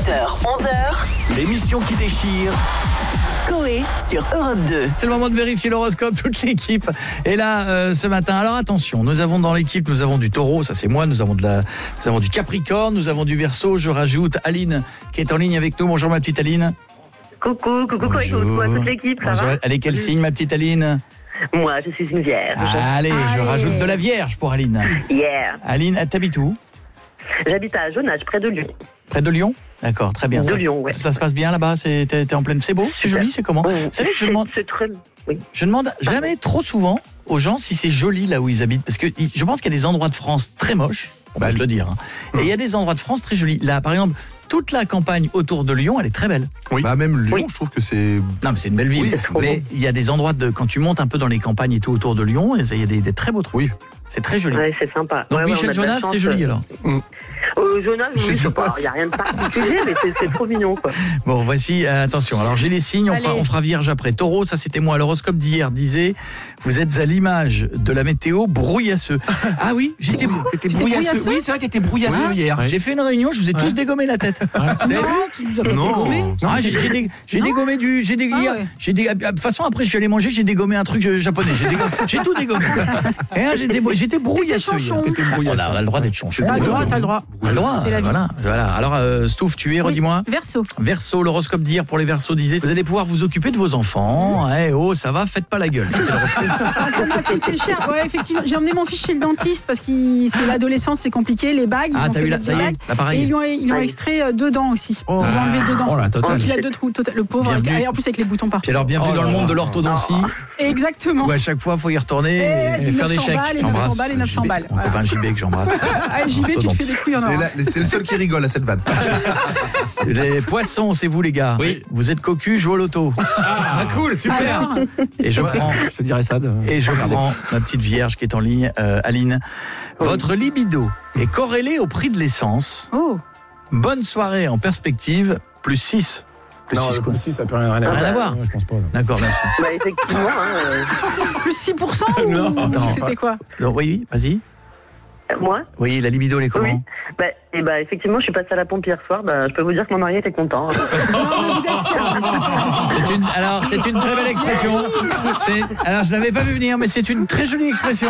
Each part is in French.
8h, 11h, l'émission qui déchire. Coé sur Europe 2. C'est le moment de vérifier l'horoscope, toute l'équipe est là ce matin. Alors attention, nous avons dans l'équipe, nous avons du Taureau, ça c'est moi, nous avons du Capricorne, nous avons du Verseau, je rajoute Aline qui est en ligne avec nous. Bonjour ma petite Aline. Coucou à toute l'équipe, ça va? Elle est quel signe ma petite Aline? Moi, je suis une vierge. Allez, je rajoute de la Vierge pour Aline. Yeah. Aline, t'habites où? J'habite à Jonage, près de Lyon. Près de Lyon? D'accord, très bien. Lyon, ouais. Ça se passe bien là-bas? T'es en pleine... C'est beau? C'est joli? C'est comment? Oui. Vous savez que je demande... C'est très... Oui. Je demande jamais trop souvent aux gens si c'est joli là où ils habitent. Parce que je pense qu'il y a des endroits de France très moches, on va se le dire. Et il y a des endroits de France très jolis. Là, par exemple, toute la campagne autour de Lyon, elle est très belle. Oui. Bah même Lyon, je trouve que c'est... Non, mais c'est une belle ville. Oui, mais il y a des endroits, quand tu montes un peu dans les campagnes et tout autour de Lyon, il y a des très beaux trucs. Oui. C'est très joli. Ouais, c'est sympa. Donc ouais, Michel Jonas, c'est joli alors. Jonas, oui, il n'y a rien de particulier, mais c'est trop mignon, quoi. Bon, voici, attention. Alors, j'ai les signes, on fera Vierge après. Taureau, ça c'était moi. L'horoscope d'hier disait, vous êtes à l'image de la météo brouillasseux. Ah oui, j'étais brouillasseux. Oui, c'est vrai que t'étais brouillasseux hier. J'ai fait une réunion, je vous ai tous dégommé la tête. Vous avez vu? Tu nous as pas dégommé. Ah, j'ai dégommé de toute façon, après, je suis allé manger, j'ai dégommé un truc japonais. J'ai tout dégommé. J'étais brouillasseux. On a le droit d'être chonchon. T'as le droit. C'est la vie. Voilà. Alors, Stouff, tu es, redis-moi. Verseau. Verseau, l'horoscope d'hier pour les Verseaux disait, vous allez pouvoir vous occuper de vos enfants. Ça va, faites pas la gueule. C'était l'horoscope. Ça m'a coûté cher. Ouais, effectivement. J'ai emmené mon fils chez le dentiste parce que c'est l'adolescence, c'est compliqué. Les bagues. Ah, t'as vu là, ça y est, l'appareil. Et ils lui ont extrait deux dents aussi. Ils lui ont enlevé deux dents. Donc il a deux trous. Le pauvre. Et en plus avec les boutons partout. Puis alors, bienvenue dans le monde de l'orthodontie. Exactement. Où à chaque fois, il faut y retourner et faire des chèques. 900 balles et 900 balles. Mon copain JB que j'embrasse. JB, tu te fais des couilles en or. C'est le seul qui rigole à cette vanne. Les poissons, c'est vous les gars. Oui. Vous êtes cocu, jouez au loto. Ah, cool, super. Alors, Et je prends... Je te dirais ça. Et je prends ma petite Vierge qui est en ligne, Aline. Votre libido est corrélé au prix de l'essence. oh. Bonne soirée en perspective, plus 6. Plus 6 quoi. 6, ça peut rien Ça n'a rien à voir. Je pense pas. D'accord, merci. Bah, effectivement. Plus 6% ou Non, c'était quoi? Donc, oui, vas-y. Moi? Oui, la libido, elle est comment? Oui. Effectivement, je suis passée à la pompe hier soir. Je peux vous dire que mon mari était content. Non, mais vous êtes sérieux. C'est une très belle expression. Alors, je l'avais pas vu venir, mais c'est une très jolie expression.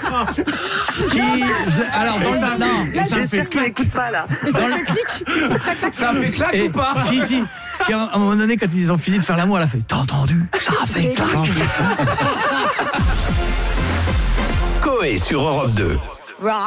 Je suis sûre qu'il n'écoute pas, là. Mais ça fait clic. Ça fait claque ou pas? Si. Parce qu'à un moment donné, quand ils ont fini de faire l'amour, elle a fait « T'as entendu? Ça a fait claque !» Coé sur Europe 2.